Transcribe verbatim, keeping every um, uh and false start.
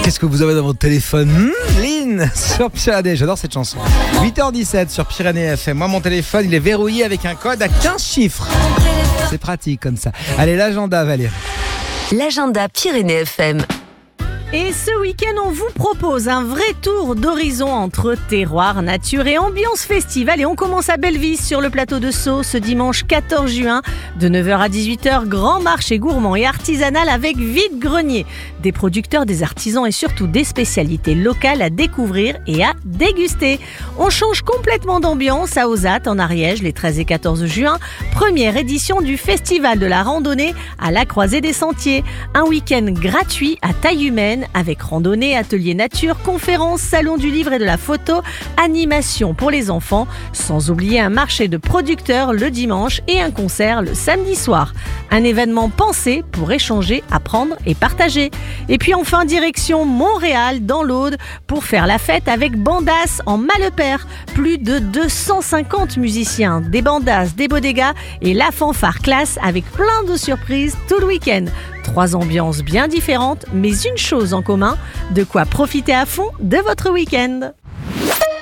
Qu'est-ce que vous avez dans votre téléphone? hmm, Lynn sur Pyrénées, j'adore cette chanson. huit heures dix-sept sur Pyrénées F M. Moi, mon téléphone, il est verrouillé avec un code à quinze chiffres. C'est pratique comme ça. Allez, l'agenda, Valérie. L'agenda Pyrénées F M. Et ce week-end, on vous propose un vrai tour d'horizon entre terroir, nature et ambiance festive. Allez, on commence à Bellevis sur le plateau de Sceaux ce dimanche quatorze juin. De neuf heures à dix-huit heures, grand marché gourmand et artisanal avec vide-grenier. Des producteurs, des artisans et surtout des spécialités locales à découvrir et à déguster. On change complètement d'ambiance à Ozat en Ariège les treize et quatorze juin. Première édition du Festival de la randonnée à la Croisée des Sentiers. Un week-end gratuit à taille humaine avec randonnée, atelier nature, conférences, salon du livre et de la photo, animation pour les enfants, sans oublier un marché de producteurs le dimanche et un concert le samedi soir. Un événement pensé pour échanger, apprendre et partager. Et puis enfin, direction Montréal dans l'Aude pour faire la fête avec Bandas en Malepère. Plus de deux cent cinquante musiciens, des bandas, des bodegas et la fanfare classe avec plein de surprises tout le week-end. Trois ambiances bien différentes, mais une chose en commun, de quoi profiter à fond de votre week-end.